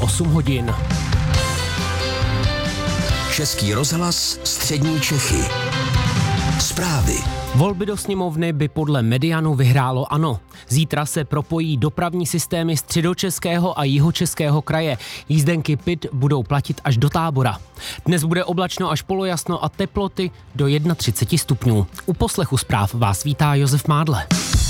8 hodin. Český rozhlas Střední Čechy. Zprávy. Volby do sněmovny by podle Medianu vyhrálo ANO. Zítra se propojí dopravní systémy Středočeského a Jihočeského kraje. Jízdenky PIT budou platit až do Tábora. Dnes bude oblačno až polojasno a teploty do 31 stupňů. U poslechu zpráv vás vítá Josef Mádle.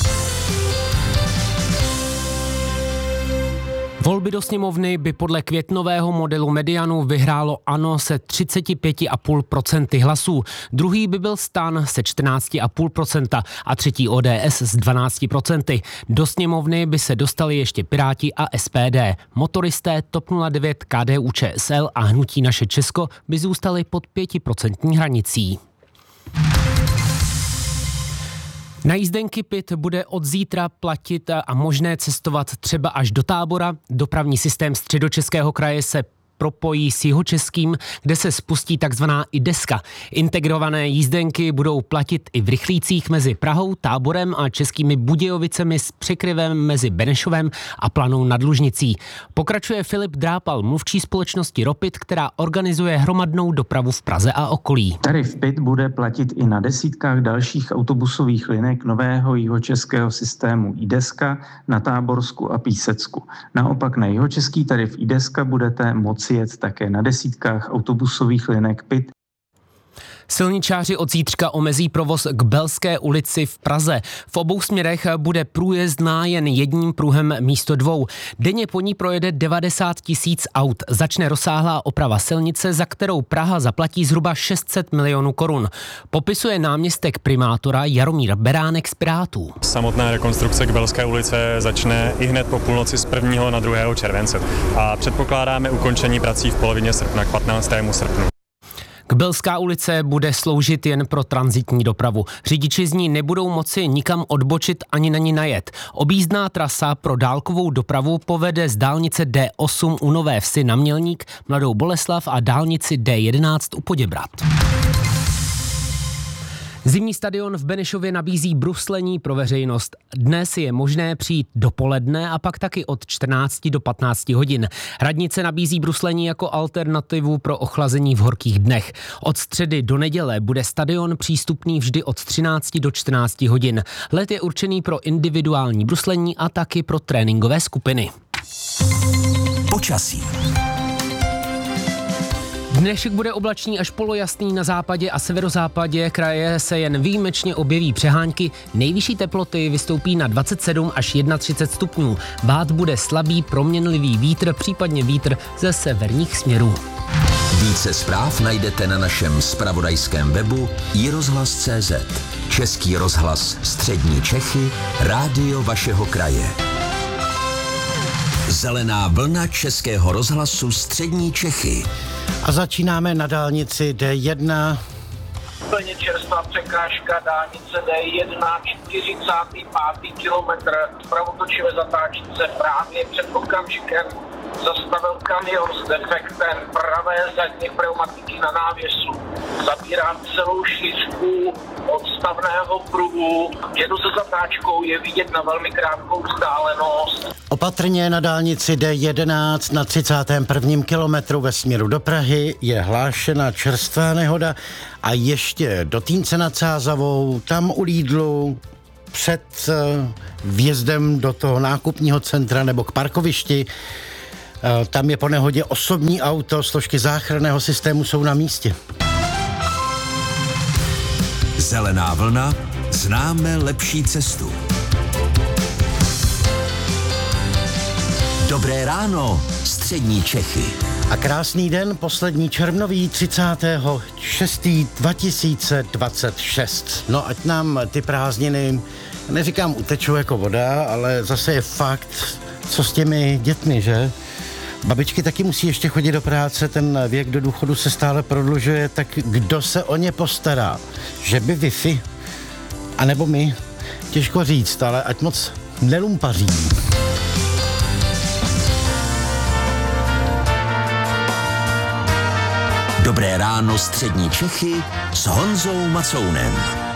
Volby do sněmovny by podle květnového modelu Medianu vyhrálo ANO se 35,5% hlasů. Druhý by byl STAN se 14,5% a třetí ODS s 12%. Do sněmovny by se dostali ještě Piráti a SPD. Motoristé, TOP 09, KDU-ČSL a hnutí Naše Česko by zůstali pod 5% hranicí. Na jízdenky PIT bude od zítra platit a možné cestovat třeba až do Tábora. Dopravní systém Středočeského kraje se propojí s Jihočeským, kde se spustí takzvaná IDESka. Integrované jízdenky budou platit i v rychlících mezi Prahou, Táborem a Českými Budějovicemi s překryvem mezi Benešovem a Planou nad Lužnicí. Pokračuje Filip Drápal, mluvčí společnosti Ropit, která organizuje hromadnou dopravu v Praze a okolí. Tarif PIT bude platit i na desítkách dalších autobusových linek nového jihočeského systému IDESka na Táborsku a Písecku. Naopak na jihočeský tarif IDESka budete moci jet také na desítkách autobusových linek PIT. Silničáři od zítřka omezí provoz k Belské ulici v Praze. V obou směrech bude průjezdná jen jedním pruhem místo dvou. Denně po ní projede 90 000 aut. Začne rozsáhlá oprava silnice, za kterou Praha zaplatí zhruba 600 milionů korun. Popisuje náměstek primátora Jaromír Beránek z Pirátů. Samotná rekonstrukce k Belské ulice začne i hned po půlnoci z 1. na 2. července a předpokládáme ukončení prací v polovině srpna k 15. srpnu. Belská ulice bude sloužit jen pro tranzitní dopravu. Řidiči z ní nebudou moci nikam odbočit ani na ní najet. Objízdná trasa pro dálkovou dopravu povede z dálnice D8 u Nové Vsi na Mělník, Mladou Boleslav a dálnici D11 u Poděbrad. Zimní stadion v Benešově nabízí bruslení pro veřejnost. Dnes je možné přijít dopoledne a pak taky od 14 do 15 hodin. Radnice nabízí bruslení jako alternativu pro ochlazení v horkých dnech. Od středy do neděle bude stadion přístupný vždy od 13 do 14 hodin. Let je určený pro individuální bruslení a taky pro tréninkové skupiny. Počasí. Dnešek bude oblačný až polojasný, na západě a severozápadě kraje se jen výjimečně objeví přehánky. Nejvyšší teploty vystoupí na 27 až 31 stupňů. Bát bude slabý proměnlivý vítr, případně vítr ze severních směrů. Více zpráv najdete na našem zpravodajském webu iRozhlas.cz. Český rozhlas Střední Čechy, rádio vašeho kraje. Zelená vlna Českého rozhlasu Střední Čechy. A začínáme na dálnici D1. Plně čerstvá překážka dálnice D1, 45. kilometr. Pravotočivé zatáčce právě před okamžikem zastavil kamion s defektem pravé zadní pneumatiky na návěsu. Zabírá celou šířku odstavného pruhu. Jedu se zatáčkou, je vidět na velmi krátkou vzdálenost. Opatrně na dálnici D11 na 31. kilometru ve směru do Prahy je hlášena čerstvá nehoda a ještě do Týnce nad Sázavou, tam u Lidlu, před vjezdem do toho nákupního centra nebo k parkovišti. Tam je po nehodě osobní auto, složky záchranného systému jsou na místě. Zelená vlna, známe lepší cestu. Dobré ráno, Střední Čechy. A krásný den, poslední červnový, 30.6.2026. No ať nám ty prázdniny, neříkám utečou jako voda, ale zase je fakt, co s těmi dětmi, že? Babičky taky musí ještě chodit do práce, ten věk do důchodu se stále prodlužuje, tak kdo se o ně postará? Že by Wi-Fi? A nebo my? Těžko říct, ale ať moc nelumpaří. Dobré ráno, Střední Čechy s Honzou Macounem.